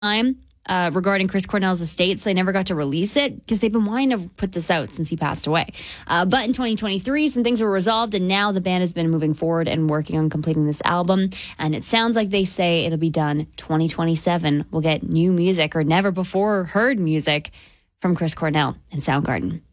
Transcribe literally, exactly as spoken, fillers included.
time uh, regarding Chris Cornell's estates. They never got to release it because they've been wanting to put this out since he passed away. Uh, but in twenty twenty-three, some things were resolved, and now the band has been moving forward and working on completing this album. And it sounds like they say it'll be done twenty twenty-seven. We'll get new music or never before heard music from Chris Cornell and Soundgarden.